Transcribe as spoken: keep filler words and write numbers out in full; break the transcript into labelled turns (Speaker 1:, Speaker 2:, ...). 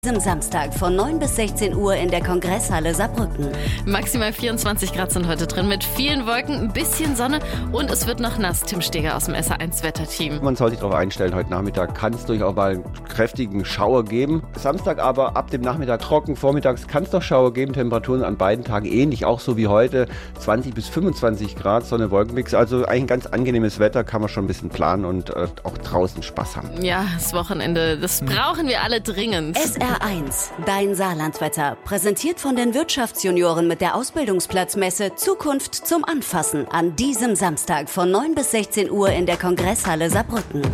Speaker 1: Am Samstag von neun bis sechzehn Uhr in der Kongresshalle Saarbrücken.
Speaker 2: Maximal vierundzwanzig Grad sind heute drin mit vielen Wolken, ein bisschen Sonne und es wird noch nass. Tim Steger aus dem S R eins Wetterteam.
Speaker 3: Man soll sich darauf einstellen, heute Nachmittag kann es durchaus mal einen kräftigen Schauer geben. Samstag aber ab dem Nachmittag trocken, vormittags kann es noch Schauer geben. Temperaturen an beiden Tagen ähnlich, auch so wie heute. zwanzig bis fünfundzwanzig Grad, Sonne-Wolkenmix. Also eigentlich ein ganz angenehmes Wetter, kann man schon ein bisschen planen und äh, auch draußen Spaß haben.
Speaker 2: Ja, das Wochenende, das brauchen wir alle dringend.
Speaker 1: S R eins, dein Saarlandwetter. Präsentiert von den Wirtschaftsjunioren mit der Ausbildungsplatzmesse Zukunft zum Anfassen. An diesem Samstag von neun bis sechzehn Uhr in der Kongresshalle Saarbrücken.